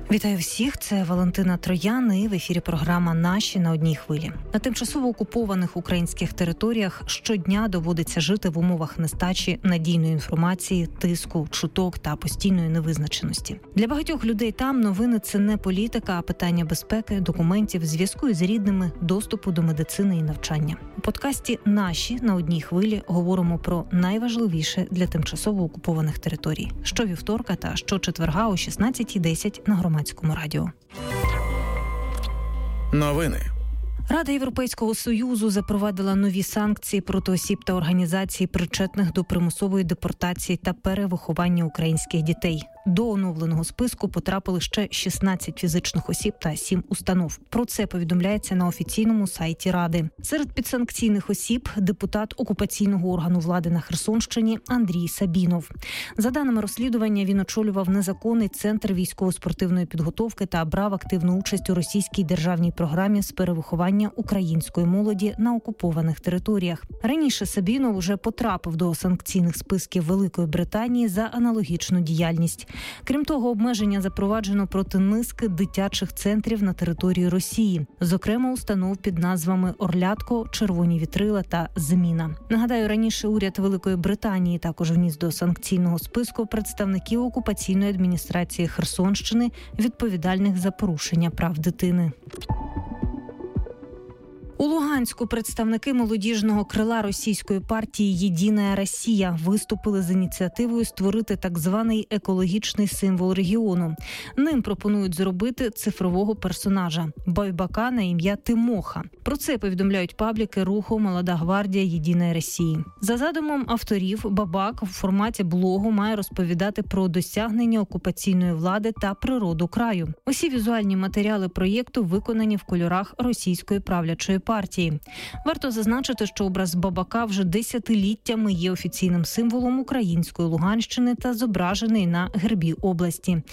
Вітаю всіх, це Валентина Троян і в ефірі програма «Наші на одній хвилі». На тимчасово окупованих українських територіях щодня доводиться жити в умовах нестачі надійної інформації, тиску, чуток та постійної невизначеності. Для багатьох людей там новини – це не політика, а питання безпеки, документів, зв'язку із рідними, доступу до медицини і навчання. У подкасті «Наші на одній хвилі» говоримо про найважливіше для тимчасово окупованих територій. Щовівторка та щочетверга о 16:10 на Громадському радіо. Новини. Рада Європейського Союзу запровадила нові санкції проти осіб та організацій, причетних до примусової депортації та перевиховання українських дітей. До оновленого списку потрапили ще 16 фізичних осіб та 7 установ. Про це повідомляється на офіційному сайті Ради. Серед підсанкційних осіб – депутат окупаційного органу влади на Херсонщині Андрій Сабінов. За даними розслідування, він очолював незаконний центр військово-спортивної підготовки та брав активну участь у російській державній програмі з перевиховання української молоді на окупованих територіях. Раніше Сабінов уже потрапив до санкційних списків Великої Британії за аналогічну діяльність. Крім того, обмеження запроваджено проти низки дитячих центрів на території Росії, зокрема установ під назвами «Орлятко», «Червоні вітрила» та «Зміна». Нагадаю, раніше уряд Великої Британії також вніс до санкційного списку представників окупаційної адміністрації Херсонщини, відповідальних за порушення прав дитини. У Луганську представники молодіжного крила російської партії «Єдина Росія» виступили з ініціативою створити так званий екологічний символ регіону. Ним пропонують зробити цифрового персонажа – байбака на ім'я Тимоха. Про це повідомляють пабліки руху «Молода гвардія Єдиної Росії». За задумом авторів, бабак в форматі блогу має розповідати про досягнення окупаційної влади та природу краю. Усі візуальні матеріали проєкту виконані в кольорах російської правлячої партії. Варто зазначити, що образ бабака вже десятиліттями є офіційним символом української Луганщини та зображений на гербі області.